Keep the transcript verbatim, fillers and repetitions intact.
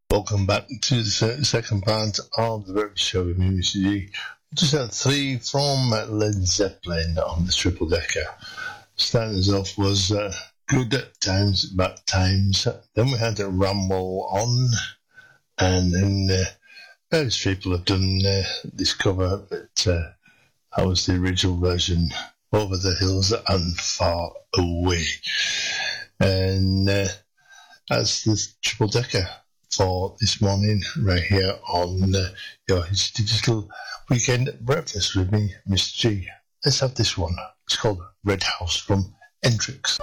Welcome back to the se- second part of the breakfast show with me, Mister G. Just had three from Led Zeppelin on the triple decker. Starting us off was uh, Good Times, Bad Times. Then we had a Ramble On, and then uh, various people have done uh, this cover, but uh, that was the original version, Over the Hills and Far Away. And uh, that's the triple decker for this morning, right here on uh, your digital weekend breakfast with me, Miss G. Let's have this one. It's called Red House from Hendrix.